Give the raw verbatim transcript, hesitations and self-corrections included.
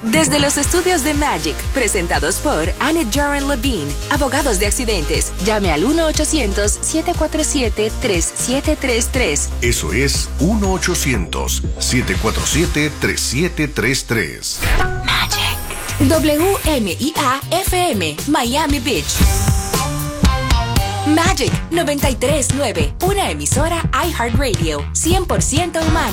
Desde los estudios de Magic, presentados por Annette Jaren Levine, abogados de accidentes. Llame al uno ochocientos, siete cuatro siete, tres siete tres tres. Eso es uno ochocientos, siete cuatro siete, tres siete tres tres. Magic. W M I A F M, Miami Beach. Magic noventa y tres nueve, una emisora iHeartRadio, cien por ciento humana.